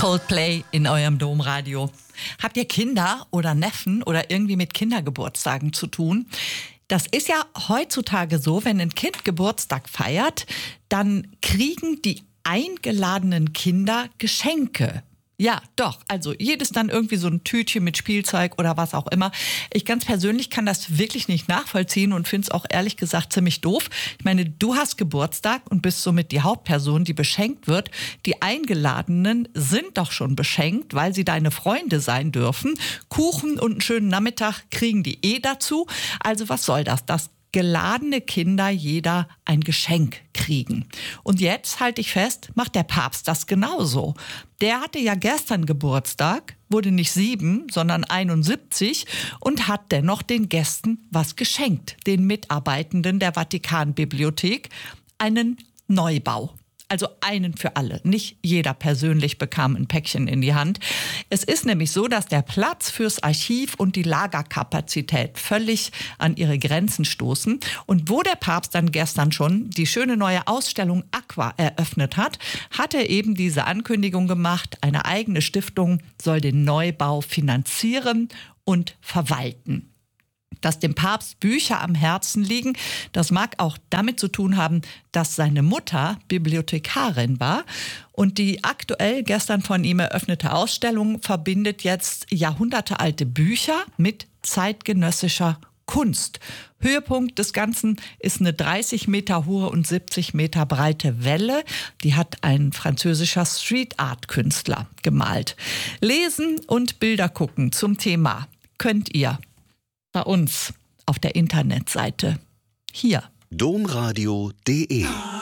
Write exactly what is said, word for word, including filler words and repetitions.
Coldplay in eurem Domradio. Habt ihr Kinder oder Neffen oder irgendwie mit Kindergeburtstagen zu tun? Das ist ja heutzutage so, wenn ein Kind Geburtstag feiert, dann kriegen die eingeladenen Kinder Geschenke. Ja, doch. Also jedes dann irgendwie so ein Tütchen mit Spielzeug oder was auch immer. Ich ganz persönlich kann das wirklich nicht nachvollziehen und finde es auch ehrlich gesagt ziemlich doof. Ich meine, du hast Geburtstag und bist somit die Hauptperson, die beschenkt wird. Die Eingeladenen sind doch schon beschenkt, weil sie deine Freunde sein dürfen. Kuchen und einen schönen Nachmittag kriegen die eh dazu. Also was soll das? Das geladene Kinder jeder ein Geschenk kriegen. Und jetzt, halte ich fest, macht der Papst das genauso. Der hatte ja gestern Geburtstag, wurde nicht sieben, sondern einundsiebzig und hat dennoch den Gästen was geschenkt. Den Mitarbeitenden der Vatikanbibliothek einen Neubau. Also einen für alle. Nicht jeder persönlich bekam ein Päckchen in die Hand. Es ist nämlich so, dass der Platz fürs Archiv und die Lagerkapazität völlig an ihre Grenzen stoßen. Und wo der Papst dann gestern schon die schöne neue Ausstellung Aqua eröffnet hat, hat er eben diese Ankündigung gemacht, eine eigene Stiftung soll den Neubau finanzieren und verwalten. Dass dem Papst Bücher am Herzen liegen, das mag auch damit zu tun haben, dass seine Mutter Bibliothekarin war. Und die aktuell gestern von ihm eröffnete Ausstellung verbindet jetzt jahrhundertealte Bücher mit zeitgenössischer Kunst. Höhepunkt des Ganzen ist eine dreißig Meter hohe und siebzig Meter breite Welle. Die hat ein französischer Street-Art-Künstler gemalt. Lesen und Bilder gucken zum Thema könnt ihr bei uns auf der Internetseite hier. domradio punkt de